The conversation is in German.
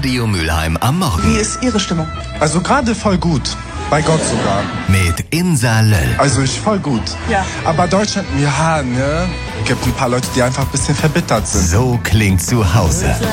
Radio Mülheim am Morgen. Wie ist Ihre Stimmung? Also gerade voll gut. Bei Gott sogar. Mit Insa Löll. Also ich voll gut. Ja. Aber Deutschland, ja, ne? Gibt ein paar Leute, die einfach ein bisschen verbittert sind. So klingt zu Hause.